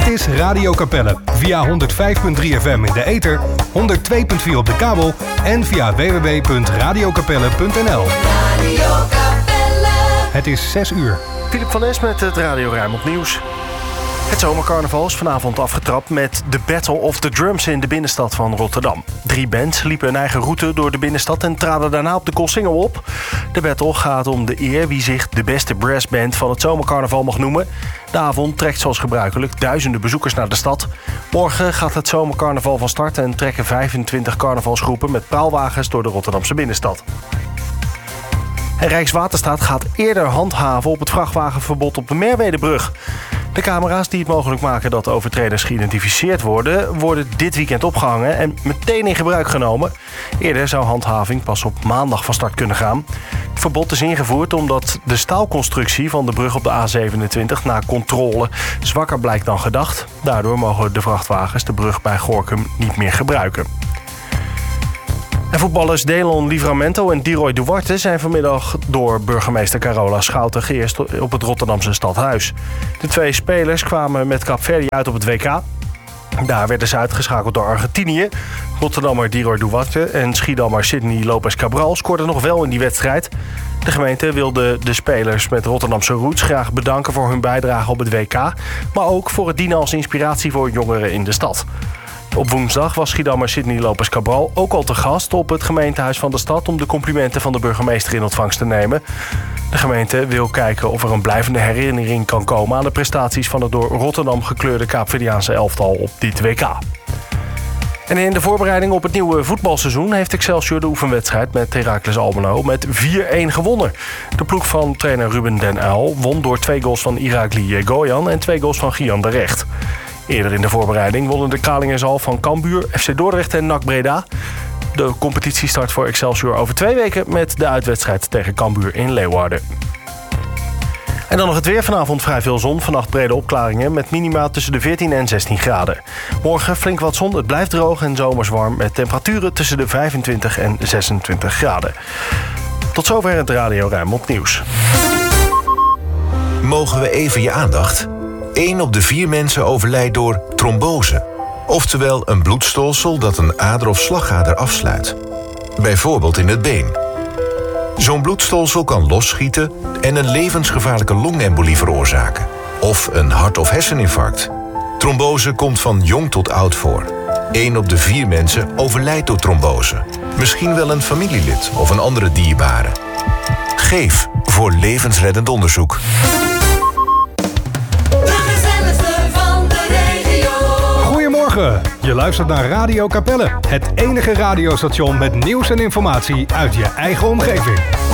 Dit is Radio Capelle via 105.3 FM in de ether, 102.4 op de kabel en via www.radiocapelle.nl. Radio Capelle. Het is 6 uur. Philip van Es met het Radio Rijnmond Nieuws. Het zomercarnaval is vanavond afgetrapt met de Battle of the Drums in de binnenstad van Rotterdam. 3 bands liepen hun eigen route door de binnenstad en traden daarna op de Koolsingel op. De battle gaat om de eer wie zich de beste brassband van het zomercarnaval mag noemen. De avond trekt zoals gebruikelijk duizenden bezoekers naar de stad. Morgen gaat het zomercarnaval van start en trekken 25 carnavalsgroepen met praalwagens door de Rotterdamse binnenstad. En Rijkswaterstaat gaat eerder handhaven op het vrachtwagenverbod op de Merwedebrug. De camera's die het mogelijk maken dat overtreders geïdentificeerd worden dit weekend opgehangen en meteen in gebruik genomen. Eerder zou handhaving pas op maandag van start kunnen gaan. Het verbod is ingevoerd omdat de staalconstructie van de brug op de A27 na controle zwakker blijkt dan gedacht. Daardoor mogen de vrachtwagens de brug bij Gorinchem niet meer gebruiken. En voetballers Delon Livramento en Diroy Duarte zijn vanmiddag door burgemeester Carola Schouten geëerd op het Rotterdamse stadhuis. De 2 spelers kwamen met Kaapverdië uit op het WK. Daar werden ze uitgeschakeld door Argentinië. Rotterdammer Diroy Duarte en Schiedammer Sidney Lopez Cabral scoorden nog wel in die wedstrijd. De gemeente wilde de spelers met Rotterdamse roots graag bedanken voor hun bijdrage op het WK, maar ook voor het dienen als inspiratie voor jongeren in de stad. Op woensdag was Schiedammer Sidney Lopez Cabral ook al te gast op het gemeentehuis van de stad om de complimenten van de burgemeester in ontvangst te nemen. De gemeente wil kijken of er een blijvende herinnering kan komen aan de prestaties van het door Rotterdam gekleurde Kaapverdiaanse elftal op dit WK. En in de voorbereiding op het nieuwe voetbalseizoen heeft Excelsior de oefenwedstrijd met Heracles Almelo met 4-1 gewonnen. De ploeg van trainer Ruben den Uyl won door 2 goals van Irakli Yegoyan en 2 goals van Gian de Recht. Eerder in de voorbereiding wonnen de Kralingers al van Cambuur, FC Dordrecht en NAC Breda. De competitie start voor Excelsior over 2 weken met de uitwedstrijd tegen Cambuur in Leeuwarden. En dan nog het weer. Vanavond vrij veel zon. Vannacht brede opklaringen met minima tussen de 14 en 16 graden. Morgen flink wat zon. Het blijft droog en zomers warm met temperaturen tussen de 25 en 26 graden. Tot zover het Radio Rijnmond Nieuws. Mogen we even je aandacht? 1 op de 4 mensen overlijdt door trombose. Oftewel een bloedstolsel dat een ader of slagader afsluit. Bijvoorbeeld in het been. Zo'n bloedstolsel kan losschieten en een levensgevaarlijke longembolie veroorzaken. Of een hart- of herseninfarct. Trombose komt van jong tot oud voor. 1 op de 4 mensen overlijdt door trombose. Misschien wel een familielid of een andere dierbare. Geef voor levensreddend onderzoek. Goedemorgen, je luistert naar Radio Capelle. Het enige radiostation met nieuws en informatie uit je eigen omgeving.